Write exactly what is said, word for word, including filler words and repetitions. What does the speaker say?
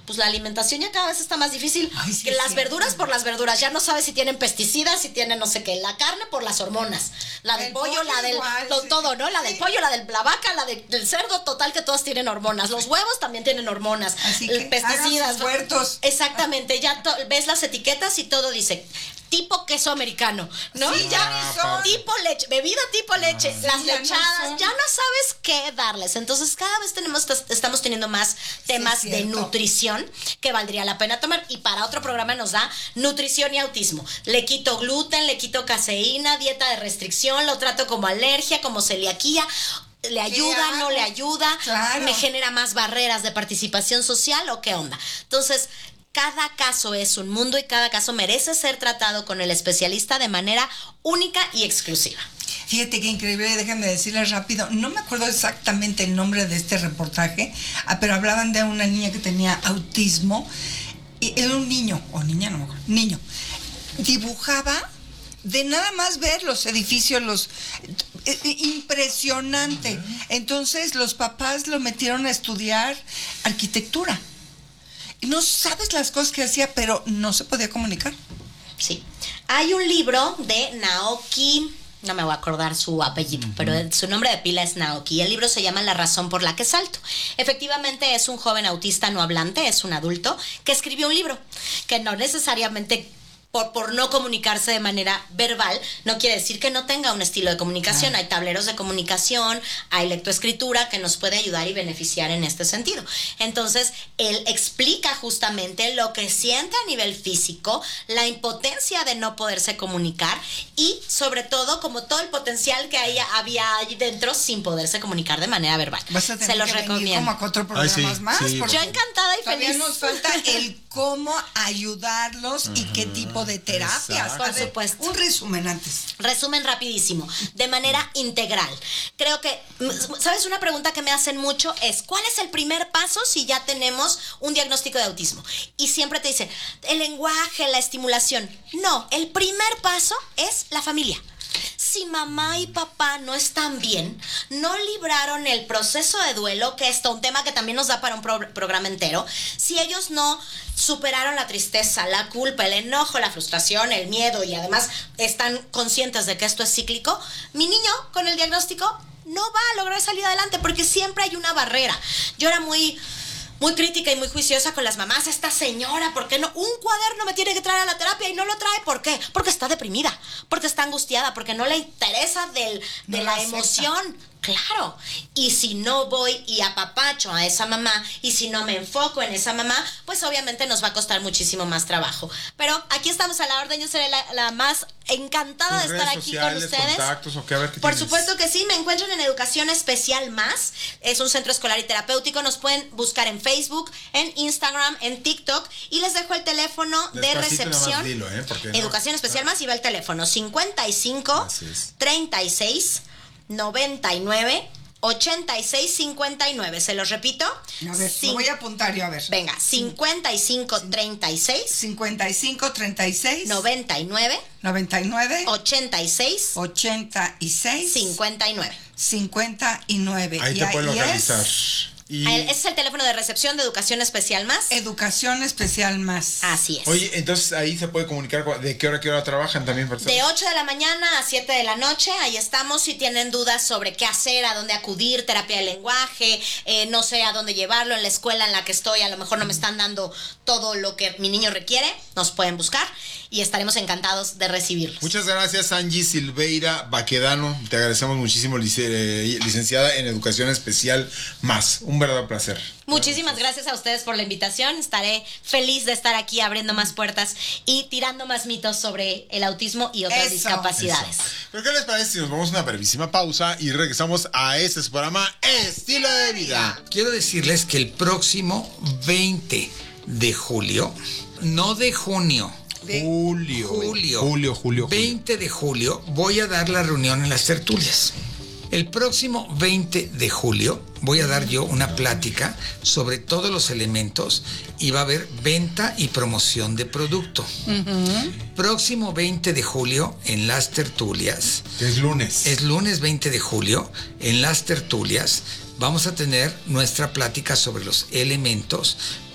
pues la alimentación ya cada vez está más difícil. Ay, sí, que las sí. verduras por las verduras, ya no sabes si tienen pesticidas, si tienen no sé qué, la carne por las hormonas, la del El pollo, pollo la del igual, to- sí. todo, ¿no? La del Sí. pollo, la de la vaca, la de- del cerdo, total que todas tienen hormonas. Los huevos también tienen hormonas. Así eh, que pesticidas. hagan sus huertos. Exactamente, ya to- ves las etiquetas y todo dice tipo queso americano, ¿no? Sí, ya ya ni son. tipo leche, bebida tipo leche, las Sí, ya no lechadas, son. ya no sabes qué darles. Entonces cada vez tenemos estamos teniendo más temas es de cierto. nutrición que valdría la pena tomar, y para otro programa nos da nutrición y autismo. Le quito gluten, le quito caseína, dieta de restricción, lo trato como alergia, como celiaquía. ¿Le ayuda, hago? no le ayuda? Claro. ¿Me genera más barreras de participación social o qué onda? Entonces, cada caso es un mundo y cada caso merece ser tratado con el especialista de manera única y exclusiva. Fíjate qué increíble, déjenme decirles rápido, no me acuerdo exactamente el nombre de este reportaje, ah, pero hablaban de una niña que tenía autismo, y era un niño, o niña, no me acuerdo, niño, dibujaba de nada más ver los edificios, los eh, eh, impresionante. Entonces los papás lo metieron a estudiar arquitectura. Y no sabes las cosas que hacía, pero no se podía comunicar. Sí. Hay un libro de Naoki, no me voy a acordar su apellido, uh-huh. pero su nombre de pila es Naoki. El libro se llama La razón por la que salto. Efectivamente es un joven autista no hablante, es un adulto que escribió un libro que no necesariamente Por, por no comunicarse de manera verbal, no quiere decir que no tenga un estilo de comunicación. Hay tableros de comunicación, hay lectoescritura que nos puede ayudar y beneficiar en este sentido. Entonces, él explica justamente lo que siente a nivel físico, la impotencia de no poderse comunicar y, sobre todo, como todo el potencial que hay, había ahí dentro sin poderse comunicar de manera verbal. Vas a tener Se los que venir recomiendo. como a cuatro programas Ay, sí, más. sí, porque Yo encantada y todavía feliz. nos falta el cómo ayudarlos y qué tipo de terapias. Exacto. A Por ver, supuesto. un resumen antes. Resumen rapidísimo, de manera integral. Creo que, ¿sabes? Una pregunta que me hacen mucho es, ¿cuál es el primer paso si ya tenemos un diagnóstico de autismo? Y siempre te dicen, el lenguaje, la estimulación. No, el primer paso es la familia. Si mamá y papá no están bien, no libraron el proceso de duelo, que es un tema que también nos da para un pro- programa entero, si ellos no superaron la tristeza, la culpa, el enojo, la frustración, el miedo y además están conscientes de que esto es cíclico, mi niño con el diagnóstico no va a lograr salir adelante porque siempre hay una barrera. Yo era muy... muy crítica y muy juiciosa con las mamás. Esta señora, ¿por qué no? Un cuaderno me tiene que traer a la terapia y no lo trae. ¿Por qué? Porque está deprimida, porque está angustiada, porque no le interesa del, de No la la emoción. Claro. Y si no voy y apapacho a esa mamá, y si no me enfoco en esa mamá, pues obviamente nos va a costar muchísimo más trabajo. Pero aquí estamos a la orden. Yo seré la, la más encantada ¿Tus de estar redes aquí sociales, con ustedes. contactos o qué? A ver, ¿qué Por tienes? supuesto que sí, me encuentran en Educación Especial Más. Es un centro escolar y terapéutico. Nos pueden buscar en Facebook, en Instagram, en TikTok. Y les dejo el teléfono de Despacito, recepción. nada más dilo, ¿eh? Porque no- Educación Especial Más, y va el teléfono cincuenta y cinco, Así es. treinta y seis, noventa y nueve, ochenta y seis, cincuenta y nueve. Se los repito. A ver, Cin- lo voy a apuntar yo, a ver. Venga, cincuenta y cinco, treinta y seis, cincuenta y cinco, treinta y seis, noventa y nueve, noventa y nueve, ochenta y seis, ochenta y seis, cincuenta y nueve. cincuenta y nueve. Ahí Y te pueden ahí localizar. es Y, Ese es el teléfono de recepción de Educación Especial Más. Educación Especial Más. Así es. oye, entonces ahí se puede comunicar cu- de qué hora a qué hora trabajan también, personas. De ocho de la mañana a siete de la noche, ahí estamos. Si tienen dudas sobre qué hacer, a dónde acudir, terapia de lenguaje, eh, no sé a dónde llevarlo, en la escuela en la que estoy, a lo mejor no me están dando todo lo que mi niño requiere, nos pueden buscar y estaremos encantados de recibirlos. Muchas gracias, Angie Silveira Baquedano. Te agradecemos muchísimo, lic- eh, licenciada en Educación Especial Más. Un verdadero placer. Muchísimas gracias a ustedes por la invitación. Estaré feliz de estar aquí abriendo más puertas y tirando más mitos sobre el autismo y otras Eso, discapacidades. ¿Pero qué les parece si nos vamos a una brevísima pausa y regresamos a este su programa Estilo de Vida? Quiero decirles que el próximo veinte de julio, no de junio, De Julio. julio, Julio, julio, julio. veinte de julio, voy a dar la reunión en las tertulias. El próximo veinte de julio voy a dar yo una plática sobre todos los elementos y va a haber venta y promoción de producto. Próximo veinte de julio en las tertulias. Que es lunes. Es lunes veinte de julio, en las tertulias vamos a tener nuestra plática sobre los elementos